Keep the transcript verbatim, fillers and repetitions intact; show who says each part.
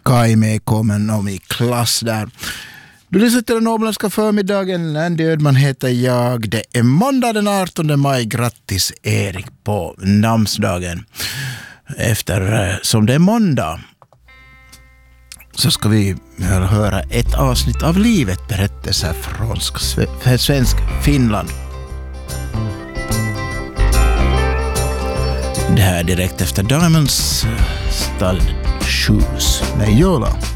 Speaker 1: Kai med kommer om i klass där. Du lyssnar till den åbländska förmiddagen. Andy Ödman heter jag. Det är måndag den artonde maj. Grattis Erik på namnsdagen. Efter som det är måndag så ska vi höra ett avsnitt av livet, berättelser från svensk Finland. Det här direkt efter Diamonds Stalled Shoes med Jola.